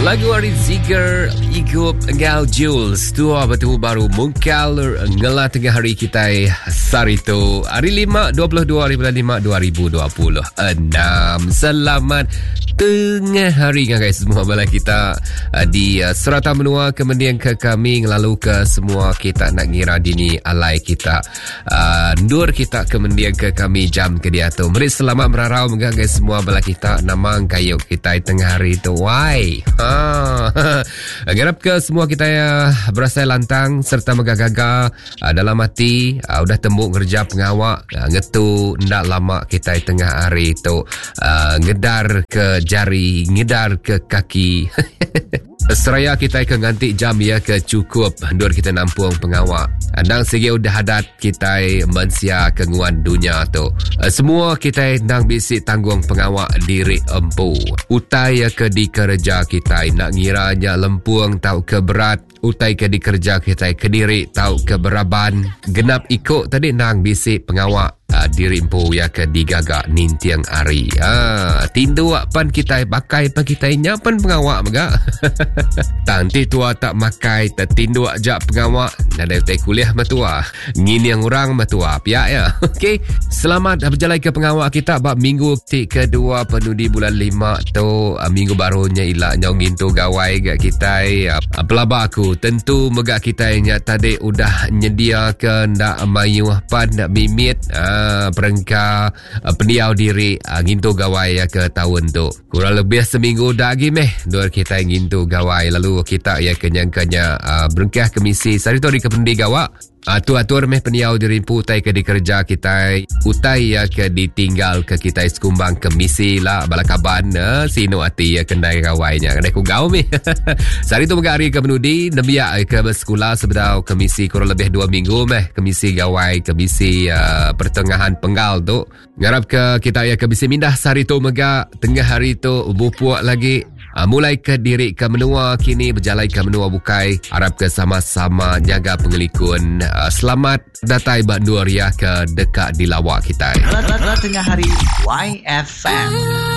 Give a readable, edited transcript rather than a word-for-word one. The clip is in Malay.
Lagu Ari Ziger Igup Ngal Jules tua bertemu baru mungkal ngela tengah hari kita Sarito hari 5 22 hari bulan 5 2026. Selamat tengah hari guys semua bala kita di serata menua kemudian ke kami ngelalu ke semua kita nak ngira dini alai kita nur kita kemudian ke kami jam ke dia tu beri selamat merarau moga guys semua bala kita namang kayu kita tengah hari tu why garap ke semua kita berasai lantang serta megagaga dalam hati udah tembuk kerja pengawak ngetu ndak lama kita tengah hari tu ngedar ke jari ngedar ke kaki seraya kita ke ganti jam ya ke cukup dur kita nampung pengawak nang segi udah hadat kita mensia kenguan dunia tu semua kita nang bisik tanggung pengawak diri empu utai ya ke di kerja kita nak ngiranya lempuang tau ke berat utai ke di kerja kita ke diri tau ke beraban genap ikut tadi nang bisik pengawak diri empu ya ke digaga nintiang ari tindu pan kita pakai pa kita nyapan pengawak mega tanti tua tak makai tertindu ajak pengawak dan ada kuliah matua ngini yang orang matua pihak ya okey selamat berjalan ke pengawak kita bab minggu kedua penuh di bulan 5 tu minggu barunya ilak nyongin tu gawai gak kita pelaba aku tentu mega kita nya tadi udah nyediakan ndak mayu pan nak mimit perengka pendiau diri ngintu gawai ya ke tahun tu kurang lebih seminggu dah lagi meh dua kita ngintu gawai lalu kita ya kenyangkanya berengkah komisi sarito di kependi gawak atur meh pendiau diri putai ke di kerja kita utai ya ke ditinggal ke kita sekumbang komisi lah balakaban sino ati ya kendai gawainya kendai ku gau meh sarito megari ke menudi nembia ke bersekolah sebetau komisi kurang lebih 2 minggu meh komisi gawai komisi pertengahan penggal tu ngarap ke kita ya ke bisa mindah sarito mega tengah hari tu bupuak lagi mulai ke diri ke menua kini berjalan ke menua bukai harap ke sama-sama jaga pengelikun selamat datai Bak Nur ya ke dekat di lawak kita tengah hari YFM